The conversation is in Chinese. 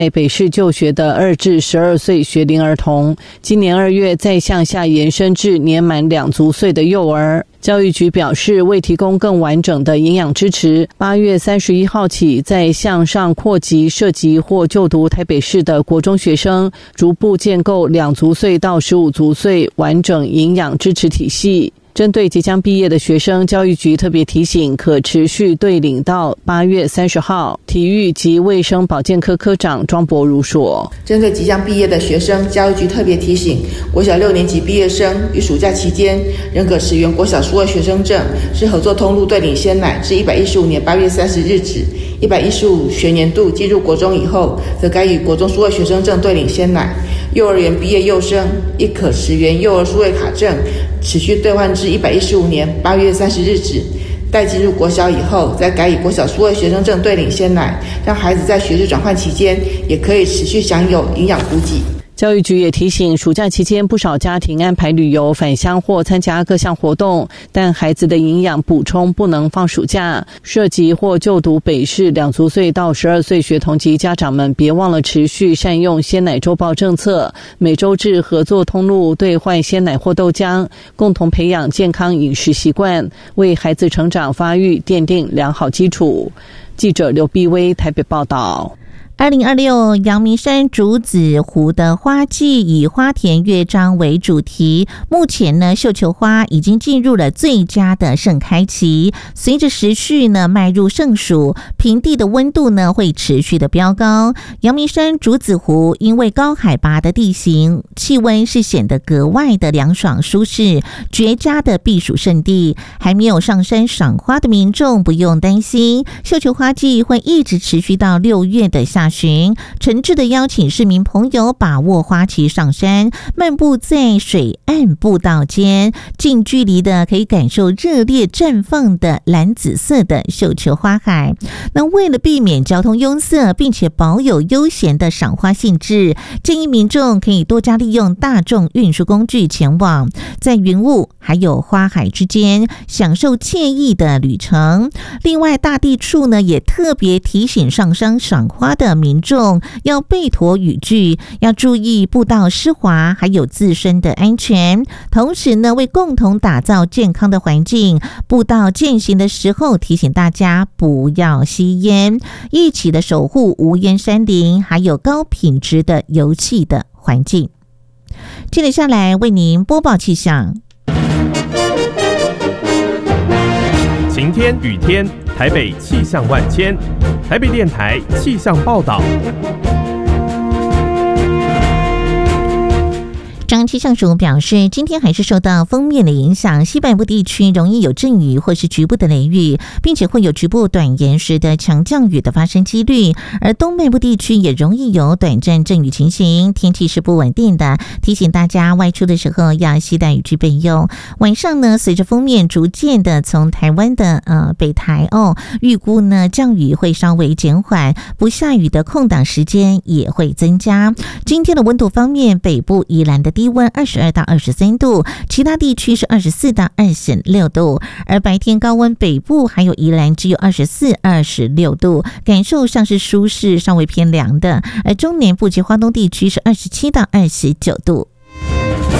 北市就学的2至12岁学龄儿童，今年2月再向下延伸至年满2足岁的幼儿。教育局表示，为提供更完整的营养支持，8月31号起，再向上扩及涉及或就读台北市的国中学生，逐步建构2足岁到15足岁完整营养支持体系。针对即将毕业的学生，教育局特别提醒，可持续对领到8月30号。体育及卫生保健科科长庄博如说， 针对即将毕业的学生，教育局特别提醒，国小6年级毕业生于暑假期间仍可持原国小数位学生证，是合作通路对领鲜奶至115年8月30日止，115学年度进入国中以后，则该以国中数位学生证对领鲜奶。幼儿园毕业幼生亦可持原幼儿数位卡证，持续兑换至115年8月30日止。待进入国小以后，再改以国小数位学生证对领鲜奶，让孩子在学制转换期间也可以持续享有营养补给。 教育局也提醒，暑假期间不少家庭安排旅游、返乡或参加各项活动，但孩子的营养补充不能放暑假。涉及或就读北市2足岁到12岁学童及家长们，别忘了持续善用鲜奶周报政策，每周至合作通路兑换鲜奶或豆浆，共同培养健康饮食习惯，为孩子成长发育奠定良好基础。记者刘碧薇台北报道。 2026阳明山竹子湖的花季以花田乐章为主题，目前呢绣球花已经进入了最佳的盛开期，随着时序呢迈入盛暑，平地的温度呢会持续的飙高。阳明山竹子湖因为高海拔的地形，气温是显得格外的凉爽舒适，绝佳的避暑胜地。还没有上山赏花的民众不用担心，绣球花季会一直持续到6月的下旬，诚挚的邀请市民朋友把握花期上山，漫步在水岸步道间，近距离的可以感受热烈绽放的蓝紫色的绣球花海。那为了避免交通拥塞，并且保有悠闲的赏花兴致，建议民众可以多加利用大众运输工具前往，在云雾还有花海之间享受惬意的旅程。另外，大地处呢也特别提醒上山赏花的民众要备妥雨具，要注意步道湿滑，还有自身的安全。同时呢，为共同打造健康的环境，步道践行的时候提醒大家不要吸烟，一起的守护无烟山林，还有高品质的油气的环境。接着下来为您播报气象。 晴天雨天，台北气象万千。台北电台气象报道。 中央气象署表示，今天还是受到锋面的影响，西半部地区容易有阵雨或是局部的雷雨，并且会有局部短延时的强降雨的发生几率，而东半部地区也容易有短暂阵雨情形，天气是不稳定的，提醒大家外出的时候要携带雨具备用。晚上呢，随着锋面逐渐的从台湾的北台预估呢降雨会稍微减缓，不下雨的空档时间也会增加。今天的温度方面，北部宜兰的低温22到23度，其他地区是24到26度，而白天高温北部还有宜兰只有24、26度，感受上是舒适，稍微偏凉的，而中南部及花东地区是27到29度。